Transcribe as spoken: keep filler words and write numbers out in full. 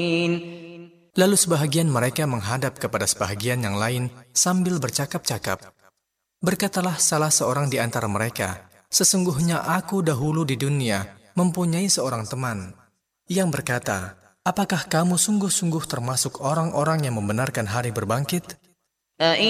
Lalu sebahagian mereka menghadap kepada sebahagian yang lain sambil bercakap-cakap. Berkatalah salah seorang di antara mereka, "Sesungguhnya aku dahulu di dunia mempunyai seorang teman yang berkata, apakah kamu sungguh-sungguh termasuk orang-orang yang membenarkan hari berbangkit?